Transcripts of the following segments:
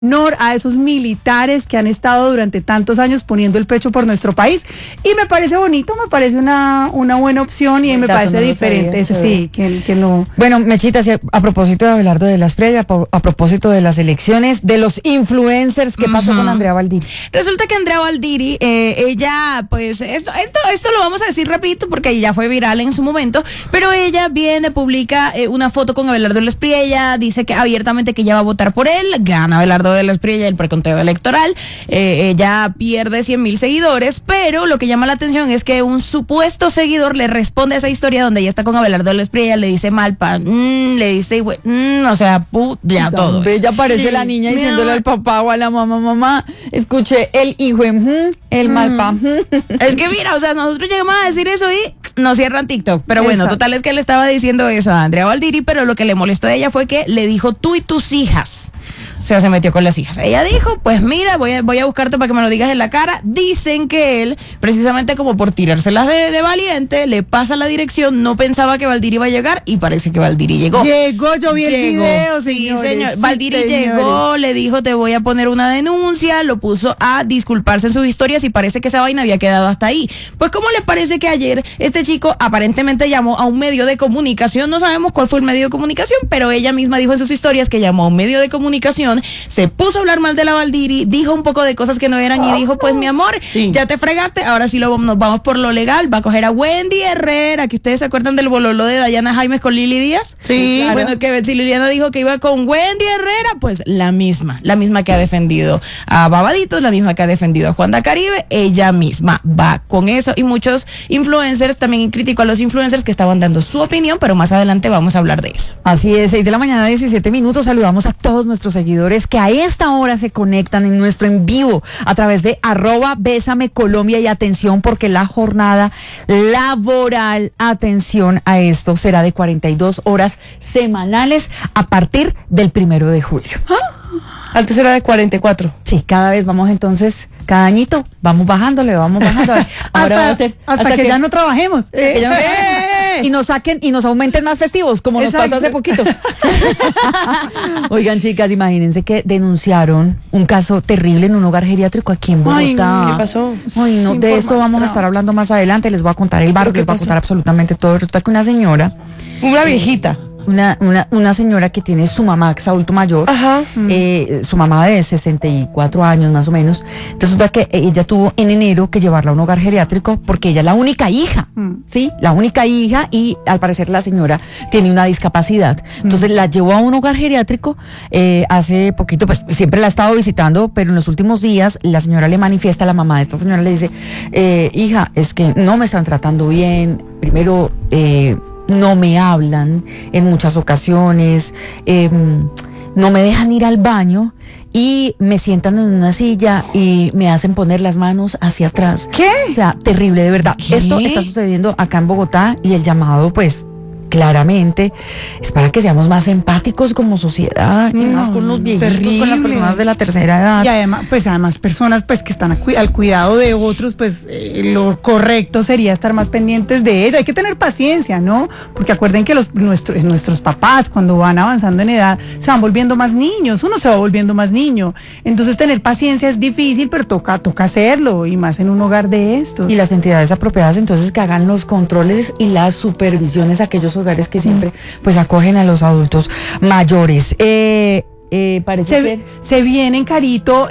honor a esos militares que han estado durante tantos años poniendo el pecho por nuestro país, y me parece bonito, me parece una buena opción, y me parece diferente, sí, que no. Bueno, Mechita, a propósito de Abelardo de la Espriella, a propósito de las elecciones, de los influencers, ¿qué pasó con Andrea Valdiri? Resulta que Andrea Valdiri, ella, pues, esto lo vamos a decir rapidito porque ya fue viral en su momento, pero ella viene, publica una foto con Abelardo de la Espriella, dice que abiertamente que ella va a votar por él, gana Abelardo de la Espriella el preconteo electoral, ella pierde 100,000 seguidores, pero lo que llama la atención es que un supuesto seguidor le responde a esa historia donde ella está con Abelardo de la Espriella, le dice malpa, le dice, o sea, ya todo. Ya aparece la niña diciéndole al papá o a la mamá, escuché el hijo, el malpa. Es que mira, o sea, nosotros llegamos a decir eso y nos cierran TikTok, pero bueno, total es que le estaba diciendo eso a Andrea Valdiri, pero lo que le molestó a ella fue que le dijo tú y tus hijas. O sea, se metió con las hijas. Ella dijo, pues mira, voy a buscarte para que me lo digas en la cara. Dicen que él, precisamente como por tirárselas de valiente, le pasa la dirección, no pensaba que Valdiri iba a llegar y parece que Valdiri llegó. Yo vi el video, sí, señores. Señor. Valdiri llegó, le dijo, te voy a poner una denuncia, lo puso a disculparse en sus historias y parece que esa vaina había quedado hasta ahí. Pues, ¿cómo le parece que ayer este chico aparentemente llamó a un medio de comunicación? No sabemos cuál fue el medio de comunicación, pero ella misma dijo en sus historias que llamó a un medio de comunicación, se puso a hablar mal de la Valdiri, dijo un poco de cosas que no eran y dijo, pues mi amor, ya te fregaste, ahora sí nos vamos por lo legal, va a coger a Wendy Herrera, que ustedes se acuerdan del bololo de Dayana Jaimes con Lili Díaz. Sí, claro. Bueno, que si Liliana dijo que iba con Wendy Herrera, pues la misma que ha defendido a Babaditos, la misma que ha defendido a Juan da Caribe, ella misma va con eso. Y muchos influencers, también criticó a los influencers que estaban dando su opinión, pero más adelante vamos a hablar de eso. Así es, 6 de la mañana, 17 minutos, saludamos a todos nuestros seguidores que a esta hora se conectan en nuestro en vivo a través de @BésameColombia, y atención porque la jornada laboral, atención a esto, será de 42 horas semanales a partir del 1 de julio. Antes era de 44. Sí, cada vez vamos entonces, cada añito, vamos bajándole. Ahora va a ser hasta que ya no trabajemos. Y nos saquen y nos aumenten más festivos, como nos pasó hace poquito. Oigan, chicas, imagínense que denunciaron un caso terrible en un hogar geriátrico aquí en Bogotá. ¿Qué pasó? Ay, no, de esto vamos a estar hablando más adelante. Les voy a contar el barrio, les voy a contar absolutamente todo. Resulta que una señora, una viejita, una señora que tiene su mamá, que es adulto mayor, su mamá de 64 años más o menos, resulta que ella tuvo en enero que llevarla a un hogar geriátrico porque ella es la única hija, ¿sí? La única hija, y al parecer la señora tiene una discapacidad. Entonces la llevó a un hogar geriátrico hace poquito, pues siempre la ha estado visitando, pero en los últimos días la señora le manifiesta, la mamá de esta señora le dice, hija, es que no me están tratando bien, primero, no me hablan en muchas ocasiones, no me dejan ir al baño y me sientan en una silla y me hacen poner las manos hacia atrás. ¿Qué? O sea, terrible, de verdad. ¿Qué? Esto está sucediendo acá en Bogotá y el llamado, pues, claramente es para que seamos más empáticos como sociedad, y más con los viejitos, con las personas de la tercera edad. Y además personas pues que están al cuidado de otros, pues lo correcto sería estar más pendientes de ello. Hay que tener paciencia, ¿no? Porque acuerden que nuestros papás, cuando van avanzando en edad, se van volviendo más niños, uno se va volviendo más niño. Entonces tener paciencia es difícil, pero toca hacerlo, y más en un hogar de estos. Y las entidades apropiadas entonces que hagan los controles y las supervisiones a aquellos hogares que siempre pues acogen a los adultos mayores. Parece ser. Se vienen, Carito,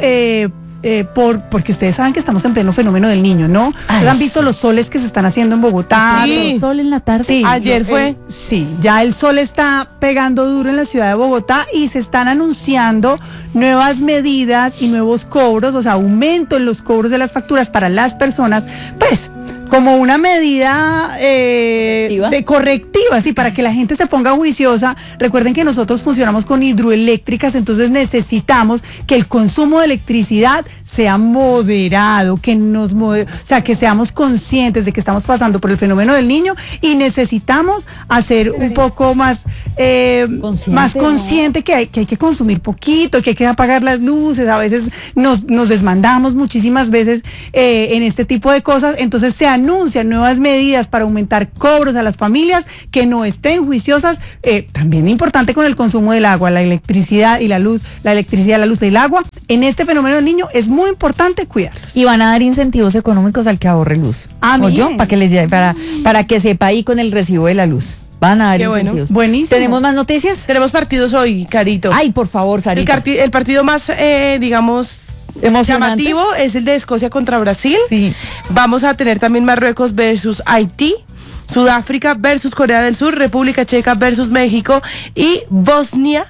porque ustedes saben que estamos en pleno fenómeno del niño, ¿no? ¿Ustedes han visto los soles que se están haciendo en Bogotá? Sí. El sol en la tarde. Sí, ayer fue. Sí, ya el sol está pegando duro en la ciudad de Bogotá y se están anunciando nuevas medidas y nuevos cobros, o sea, aumento en los cobros de las facturas para las personas, pues, como una medida correctiva, sí, para que la gente se ponga juiciosa. Recuerden que nosotros funcionamos con hidroeléctricas, entonces necesitamos que el consumo de electricidad sea moderado, que seamos conscientes de que estamos pasando por el fenómeno del niño y necesitamos hacer un poco más consciente, ¿no? que hay que consumir poquito, que hay que apagar las luces. A veces nos desmandamos muchísimas veces en este tipo de cosas, entonces se han anuncia nuevas medidas para aumentar cobros a las familias que no estén juiciosas. También importante con el consumo del agua, la electricidad y la luz, la luz y el agua. En este fenómeno del niño es muy importante cuidarlos. Y van a dar incentivos económicos al que ahorre luz. Bien. Para que les lleve, para que sepa ahí con el recibo de la luz. Van a dar Qué bueno. incentivos. Buenísimo. ¿Tenemos más noticias? Tenemos partidos hoy, Carito. Ay, por favor, Sarita. El partido más, digamos, Emocionante. llamativo es el de Escocia contra Brasil. Sí. Vamos a tener también Marruecos versus Haití, Sudáfrica versus Corea del Sur, República Checa versus México y Bosnia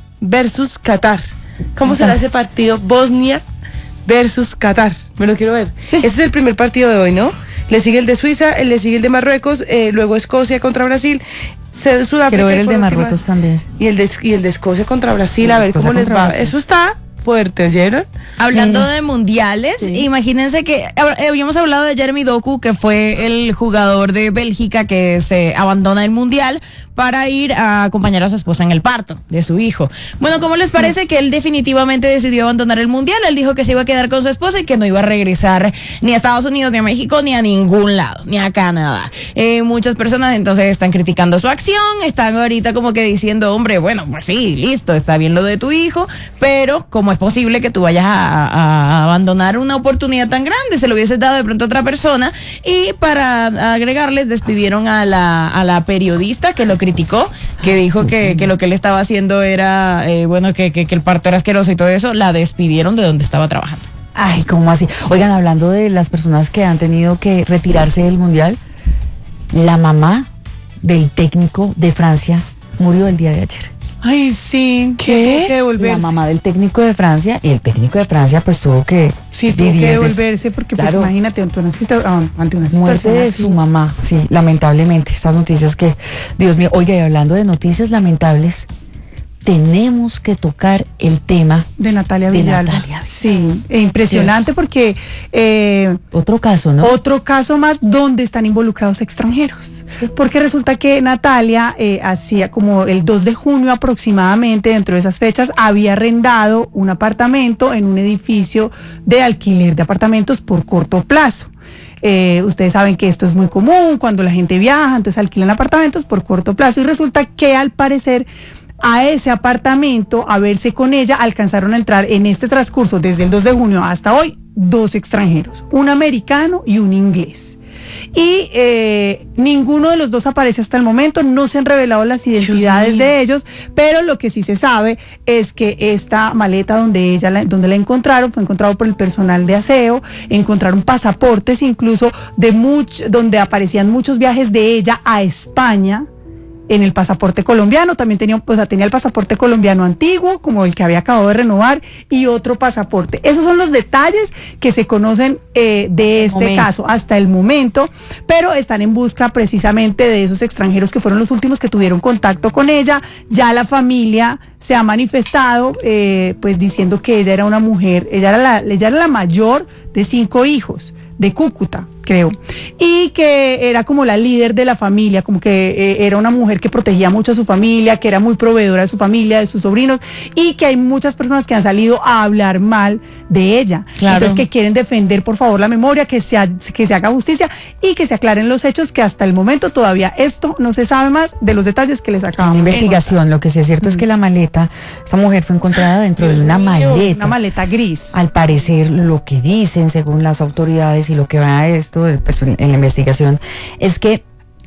versus Qatar. ¿Cómo será ese partido? Bosnia versus Qatar. Me lo quiero ver. Sí. Este es el primer partido de hoy, ¿no? Le sigue el de Suiza, le sigue el de Marruecos, luego Escocia contra Brasil, Sudáfrica. Quiero ver el por de última. Marruecos también. Y el de Escocia contra Brasil, El de a ver Escocia cómo les contra va. Brasil. Eso está fuerte, ¿oyeron? Hablando Niños. de mundiales, Sí. imagínense que habíamos hablado de Jeremy Doku, que fue el jugador de Bélgica que se abandona el mundial para ir a acompañar a su esposa en el parto de su hijo. Bueno, ¿cómo les parece que él definitivamente decidió abandonar el mundial? Él dijo que se iba a quedar con su esposa y que no iba a regresar ni a Estados Unidos, ni a México, ni a ningún lado, ni a Canadá. Muchas personas entonces están criticando su acción, están ahorita como que diciendo, hombre, bueno, pues sí, listo, está bien lo de tu hijo, pero ¿cómo es posible que tú vayas a abandonar una oportunidad tan grande? Se lo hubieses dado de pronto a otra persona. Y para agregarles, despidieron a la periodista que lo criticó, que dijo que lo que él estaba haciendo era, que el parto era asqueroso y todo eso. La despidieron de donde estaba trabajando. Ay, ¿cómo así? Oigan, hablando de las personas que han tenido que retirarse del mundial, la mamá del técnico de Francia murió el día de ayer. Ay, sí. ¿Qué? Tuvo que devolverse. La mamá del técnico de Francia, y el técnico de Francia pues tuvo que Sí, tuvo que vivir devolverse porque, pues, claro, imagínate, ante una muerte situación de así. su mamá. Sí, lamentablemente, estas noticias que, Dios mío, oiga, y hablando de noticias lamentables, tenemos que tocar el tema De Natalia de Villalba. Natalia. Sí, impresionante porque Otro caso, ¿no? otro caso más donde están involucrados extranjeros. Porque resulta que Natalia hacía como el 2 de junio aproximadamente, dentro de esas fechas, había arrendado un apartamento en un edificio de alquiler de apartamentos por corto plazo. Ustedes saben que esto es muy común cuando la gente viaja, entonces alquilan apartamentos por corto plazo y resulta que al parecer a ese apartamento, a verse con ella, alcanzaron a entrar en este transcurso desde el 2 de junio hasta hoy 2 extranjeros, un americano y un inglés. Y ninguno de los dos aparece hasta el momento, no se han revelado las identidades de ellos, pero lo que sí se sabe es que esta maleta donde la encontraron fue encontrado por el personal de aseo, encontraron pasaportes incluso donde aparecían muchos viajes de ella a España. En el pasaporte colombiano también tenía el pasaporte colombiano antiguo, como el que había acabado de renovar, y otro pasaporte. Esos son los detalles que se conocen de este caso hasta el momento, pero están en busca precisamente de esos extranjeros que fueron los últimos que tuvieron contacto con ella. Ya la familia se ha manifestado, pues diciendo que ella era una mujer, ella era la mayor de 5 hijos, de Cúcuta, creo, y que era como la líder de la familia, como que era una mujer que protegía mucho a su familia, que era muy proveedora de su familia, de sus sobrinos, y que hay muchas personas que han salido a hablar mal de ella. Claro. Entonces, que quieren defender, por favor, la memoria, que se haga justicia y que se aclaren los hechos, que hasta el momento todavía esto no se sabe más de los detalles que les acabamos Una de investigación, lo que sí es cierto es que la maleta, esa mujer fue encontrada dentro de una contar. maleta. Una maleta gris. Al parecer, lo que dicen según las autoridades y lo que va a esto, pues en la investigación, es que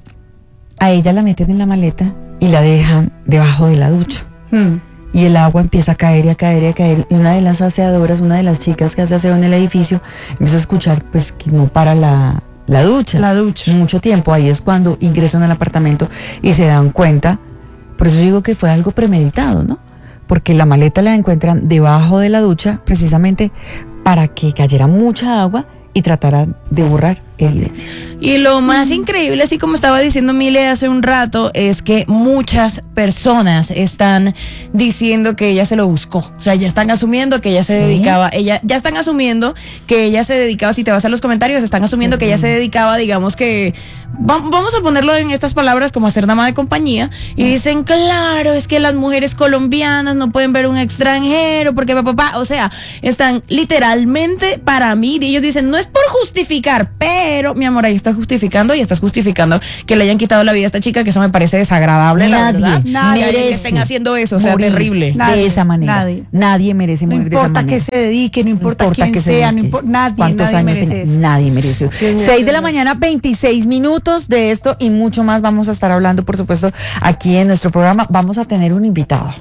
a ella la meten en la maleta y la dejan debajo de la ducha. Y el agua empieza a caer y a caer y a caer. Y una de las aseadoras, una de las chicas que hace aseo en el edificio, empieza a escuchar pues que no para la ducha. La ducha. Mucho tiempo. Ahí es cuando ingresan al apartamento y se dan cuenta. Por eso digo que fue algo premeditado, ¿no? Porque la maleta la encuentran debajo de la ducha precisamente para que cayera mucha agua y trataran de borrar evidencias. Y lo más increíble, así como estaba diciendo Mile hace un rato, es que muchas personas están diciendo que ella se lo buscó. O sea, ya están asumiendo que ella se dedicaba, ya están asumiendo que ella se dedicaba, si te vas a los comentarios, están asumiendo que ella se dedicaba, digamos que, vamos a ponerlo en estas palabras, como a ser dama de compañía, y dicen, claro, es que las mujeres colombianas no pueden ver un extranjero, porque papá, o sea, están literalmente, para mí, ellos dicen, no es por justificar justificar, pero mi amor, ahí estás justificando y estás justificando que le hayan quitado la vida a esta chica, que eso me parece desagradable, la verdad. Nadie Que estén haciendo eso, o sea, morir terrible. de esa manera. Nadie merece No morir de esa importa manera. que se dedique, no importa quién que se sea, no dedique. importa, nadie ¿Cuántos años merece tenga? eso. Nadie merece eso. 6 de la mañana, 26 minutos de esto y mucho más vamos a estar hablando, por supuesto, aquí en nuestro programa. Vamos a tener un invitado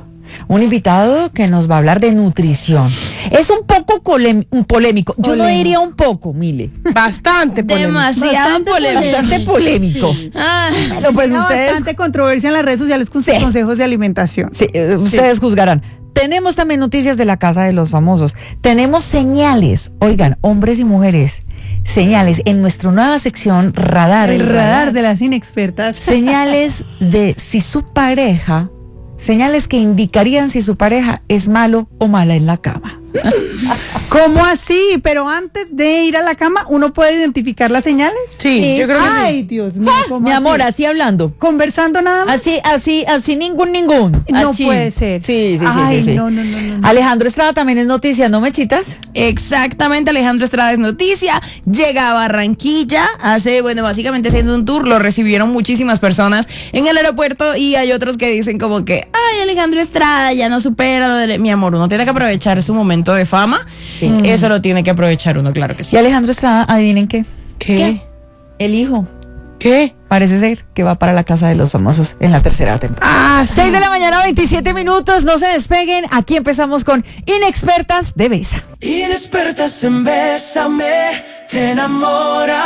que nos va a hablar de nutrición. Es un poco polémico. Yo no diría un poco, Mile. Bastante polémico. Demasiado polémico. Bastante polémico. Ah, Bueno, pues Hay ustedes, bastante controversia en las redes sociales con sus Sí. consejos de alimentación. sí, ustedes juzgarán. Tenemos también noticias de la Casa de los Famosos. Tenemos señales, oigan, hombres y mujeres, señales en nuestra nueva sección Radar. El radar de las inexpertas. Señales de si su pareja, señales que indicarían si su pareja es malo o mala en la cama. ¿Cómo así? Pero antes de ir a la cama, ¿uno puede identificar las señales? Sí, yo creo que sí. Ay, Dios mío, ¿cómo Mi amor, así? así hablando. ¿Conversando nada más? Así, ningún. No Así. puede ser. Sí. Ay, sí. no. Alejandro Estrada también es noticia, ¿no, Mechitas? exactamente, Alejandro Estrada es noticia. Llega a Barranquilla, básicamente haciendo un tour, lo recibieron muchísimas personas en el aeropuerto y hay otros que dicen como que, ay, Alejandro Estrada ya no supera lo de... Mi amor, uno tiene que aprovechar su momento de fama. Sí. Eso lo tiene que aprovechar uno, claro que sí. Y Alejandro Estrada, adivinen qué. ¿Qué? El hijo. ¿Qué? Parece ser que va para la Casa de los Famosos en la tercera temporada. 6 de la mañana, 27 minutos. No se despeguen. Aquí empezamos con Inexpertas de Besa. Inexpertas en Bésame, te enamora.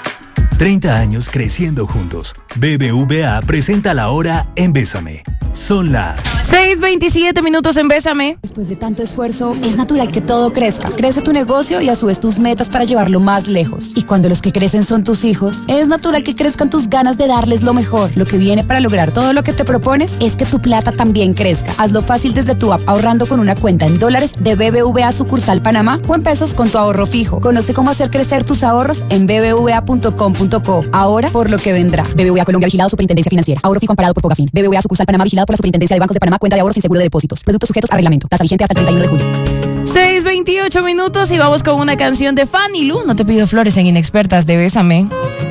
30 años creciendo juntos. BBVA presenta la hora en Bésame. Son las 6:27 minutos en Bésame. Después de tanto esfuerzo, es natural que todo crezca. Crece tu negocio y a su vez tus metas para llevarlo más lejos. Y cuando los que crecen son tus hijos, es natural que crezcan tus ganas de darles lo mejor. Lo que viene para lograr todo lo que te propones es que tu plata también crezca. Hazlo fácil desde tu app ahorrando con una cuenta en dólares de BBVA sucursal Panamá o en pesos con tu ahorro fijo. Conoce cómo hacer crecer tus ahorros en bbva.com.co. Ahora por lo que vendrá. BBVA Colombia vigilado Superintendencia Financiera. Ahorro fijo amparado por Fogafín. BBVA sucursal Panamá vigilado por la Superintendencia de Bancos de Panamá. Cuenta de ahorros sin seguro de depósitos. Productos sujetos a reglamento. Tasa vigente hasta el 31 de julio. 6:28 minutos y vamos con una canción de Fanny Lu. No te pido flores en Inexpertas de Bésame.